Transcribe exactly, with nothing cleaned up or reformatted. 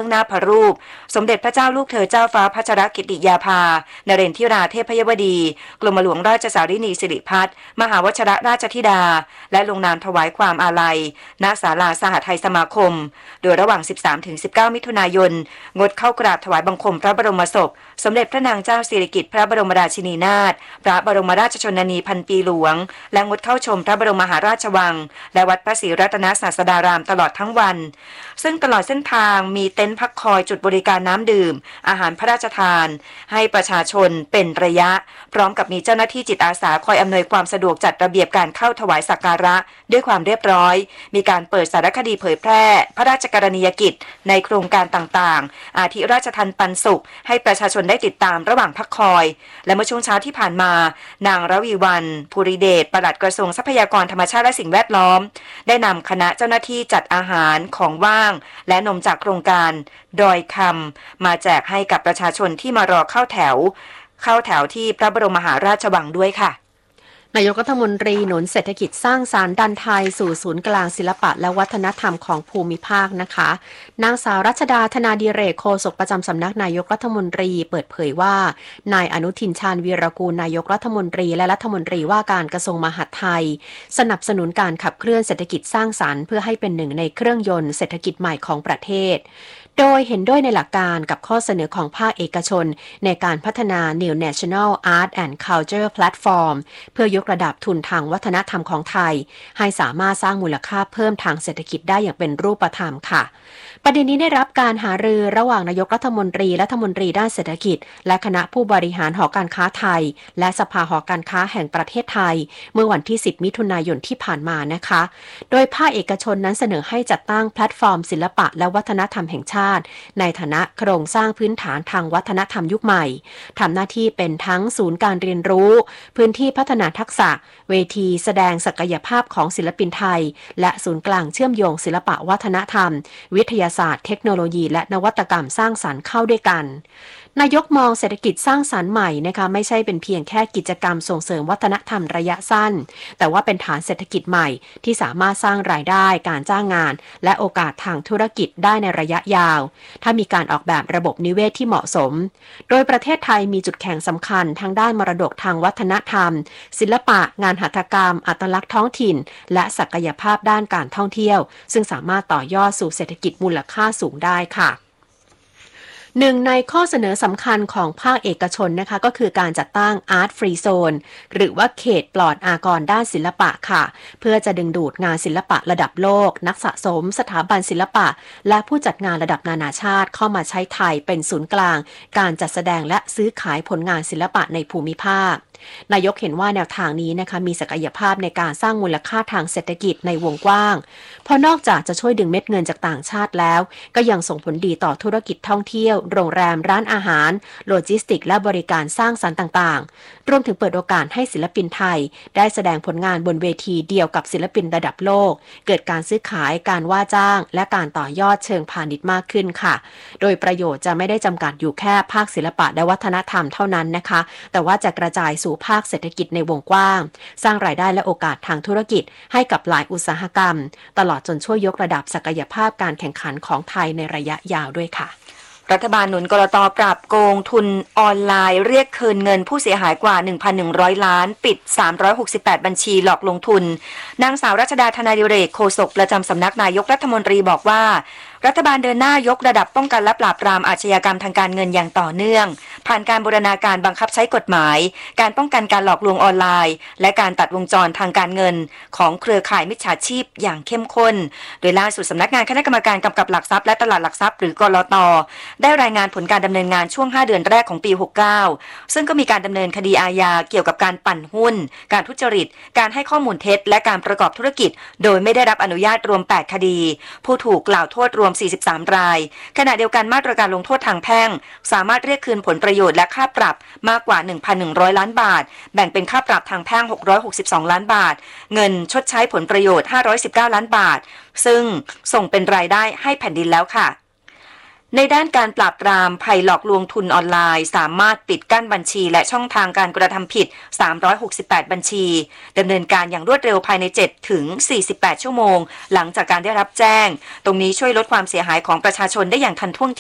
หน้าพระรูปสมเด็จพระเจ้าลูกเธอเจ้าฟ้าพัชรกิติยาภานเรนทิราเทพยวดีกรมหลวงราชสารินีสิริพัฒน์มหาวชรราชธิดาและลงนามถวายความอาลัยณศาลาสหทัยสมาคมโดยระหว่าง สิบสามถึงสิบเก้า มิถุนายนงดเข้ากราบถวายบังคมพระบรมศพสมเด็จพระนางเจ้าสิริกิติ์พระบรมราชินีนาถพระบรมราชชนนีพันปีหลวงและงดเข้าชมพระบรมมหาราชวังและวัดพระศรีรัตนศาสดารามตลอดทั้งวันซึ่งตลอดเส้นทางมีเต็นท์พักคอยจุดบริการน้ำดื่มอาหารพระราชทานให้ประชาชนเป็นระยะพร้อมกับมีเจ้าหน้าที่จิตอาสาคอยอำนวยความสะดวกจัดระเบียบการเข้าถวายสักการะด้วยความเรียบร้อยมีการเปิดสารคดีเผยแพร่พระราชกรณียกิจในโครงการต่างๆอาทิราชทัณฑ์ปันสุขให้ประชาชนได้ติดตามระหว่างพักคอยและเมื่อช่วงเช้าที่ผ่านมานางรวีวรรณภูริเดชปลัดกระทรวงทรัพยากรธรรมชาติและสิ่งแวดล้อมได้นำคณะเจ้าหน้าที่จัดอาหารของว่างและนมจากโครงการดอยคำมาแจกให้กับประชาชนที่มารอเข้าแถวเข้าแถวที่พระบรมมหาราชวังด้วยค่ะนายกรัฐมนตรีหนุนเศรษฐกิจสร้างสรรค์ดันไทยสู่ศูนย์กลางศิลปะและวัฒนธรรมของภูมิภาคนะคะนางสาวรัชดาธนาดิเรกโฆษกประจำสำนักนายกรัฐมนตรีเปิดเผยว่านายอนุทินชาญวีรกูลนายกรัฐมนตรีและรัฐมนตรีว่าการกระทรวงมหาดไทยสนับสนุนการขับเคลื่อนเศรษฐกิจสร้างสรรค์เพื่อให้เป็นหนึ่งในเครื่องยนต์เศรษฐกิจใหม่ของประเทศโดยเห็นด้วยในหลักการกับข้อเสนอของภาคเอกชนในการพัฒนา New National Art and Culture Platform เพื่อยกระดับทุนทางวัฒนธรรมของไทยให้สามารถสร้างมูลค่าเพิ่มทางเศรษฐกิจได้อย่างเป็นรูปธรรมค่ะประเด็นนี้ได้รับการหารือระหว่างนายกรัฐมนตรีและรัฐมนตรีด้านเศรษฐกิจและคณะผู้บริหารหอการค้าไทยและสภาหอการค้าแห่งประเทศไทยเมื่อวันที่สิบมิถุนายนที่ผ่านมานะคะโดยภาคเอกชนนั้นเสนอให้จัดตั้งแพลตฟอร์มศิลปะและวัฒนธรรมแห่งชาติในฐานะโครงสร้างพื้นฐานทางวัฒนธรรมยุคใหม่ทำหน้าที่เป็นทั้งศูนย์การเรียนรู้พื้นที่พัฒนาทักษะเวทีแสดงศักยภาพของศิลปินไทยและศูนย์กลางเชื่อมโยงศิลปะวัฒนธรรมวิทยาศาสตร์เทคโนโลยีและนวัตกรรมสร้างสรรค์เข้าด้วยกันนายกมองเศรษฐกิจสร้างสรรค์ใหม่นะคะไม่ใช่เป็นเพียงแค่กิจกรรมส่งเสริมวัฒนธรรมระยะสั้นแต่ว่าเป็นฐานเศรษฐกิจใหม่ที่สามารถสร้างรายได้การจ้างงานและโอกาสทางธุรกิจได้ในระยะยาวถ้ามีการออกแบบระบบนิเวศที่เหมาะสมโดยประเทศไทยมีจุดแข็งสำคัญทางด้านมรดกทางวัฒนธรรมศิลปะงานหัตถกรรมอัตลักษณ์ท้องถิ่นและศักยภาพด้านการท่องเที่ยวซึ่งสามารถต่อยอดสู่เศรษฐกิจมูลค่าสูงได้ค่ะหนึ่งในข้อเสนอสำคัญของภาคเอกชนนะคะก็คือการจัดตั้ง Art Free Zone หรือว่าเขตปลอดอากรด้านศิลปะค่ะเพื่อจะดึงดูดงานศิลปะระดับโลกนักสะสมสถาบันศิลปะและผู้จัดงานระดับนานาชาติเข้ามาใช้ไทยเป็นศูนย์กลางการจัดแสดงและซื้อขายผลงานศิลปะในภูมิภาคนายกเห็นว่าแนวทางนี้นะคะมีศักยภาพในการสร้างมูลค่าทางเศรษฐกิจในวงกว้างเพราะนอกจากจะช่วยดึงเม็ดเงินจากต่างชาติแล้วก็ยังส่งผลดีต่อธุรกิจท่องเที่ยวโรงแรมร้านอาหารโลจิสติกและบริการสร้างสรรค์ต่างๆรวมถึงเปิดโอกาสให้ศิลปินไทยได้แสดงผลงานบนเวทีเดียวกับศิลปินระดับโลกเกิดการซื้อขายการว่าจ้างและการต่อยอดเชิงพาณิชย์มากขึ้นค่ะโดยประโยชน์จะไม่ได้จำกัดอยู่แค่ภาคศิลปะและวัฒนธรรมเท่านั้นนะคะแต่ว่าจะกระจายสู่ภาคเศรษฐกิจในวงกว้างสร้างรายได้และโอกาสทางธุรกิจให้กับหลายอุตสาหกรรมตลอดจนช่วยยกระดับศักยภาพการแข่งขันของไทยในระยะยาวด้วยค่ะรัฐบาลหนุนกลต.ปราบโกงทุนออนไลน์เรียกคืนเงินผู้เสียหายกว่า หนึ่งพันหนึ่งร้อย ล้านปิดสามร้อยหกสิบแปดบัญชีหลอกลงทุนนางสาวรัชดาธนาดิเรกโฆษกประจำสำนักนายกรัฐมนตรีบอกว่ารัฐบาลเดินหน้ายกระดับป้องกันและปราบปรามอาชญากรรมทางการเงินอย่างต่อเนื่องผ่านการบูรณาการบังคับใช้กฎหมายการป้องกันการหลอกลวงออนไลน์และการตัดวงจรทางการเงินของเครือข่ายมิจฉาชีพอย่างเข้มข้นโดยล่าสุดสำนักงานคณะกรรมการกำกับหลักทรัพย์และตลาดหลักทรัพย์หรือกลต.ได้รายงานผลการดำเนินงานช่วงห้าเดือนแรกของปีหกสิบเก้าซึ่งก็มีการดำเนินคดีอาญาเกี่ยวกับการปั่นหุ้นการทุจริตการให้ข้อมูลเท็จและการประกอบธุรกิจโดยไม่ได้รับอนุญาตรวมแปดคดีผู้ถูกกล่าวโทษรวมสี่สิบสามรายขณะเดียวกันมาตรการลงโทษทางแพ่งสามารถเรียกคืนผลประโยชน์และค่าปรับมากกว่า หนึ่งพันหนึ่งร้อย ล้านบาทแบ่งเป็นค่าปรับทางแพ่งหกร้อยหกสิบสองล้านบาทเงินชดใช้ผลประโยชน์ห้าร้อยสิบเก้าล้านบาทซึ่งส่งเป็นรายได้ให้แผ่นดินแล้วค่ะในด้านการปราบปรามภัยหลอกลวงทุนออนไลน์สามารถปิดกั้นบัญชีและช่องทางการกระทำผิดสามร้อยหกสิบแปดบัญชีดำเนินการอย่างรวดเร็วภายใน เจ็ดถึงสี่สิบแปด ชั่วโมงหลังจากการได้รับแจ้งตรงนี้ช่วยลดความเสียหายของประชาชนได้อย่างทันท่วง